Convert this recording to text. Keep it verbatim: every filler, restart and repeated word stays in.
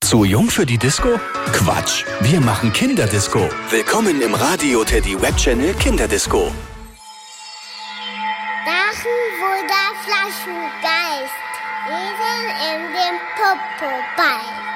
Zu jung für die Disco? Quatsch, wir machen Kinderdisco. Willkommen im Radio Teddy Webchannel Kinderdisco. Drachenwunder Flaschengeist, Esel in dem Popo-Ball.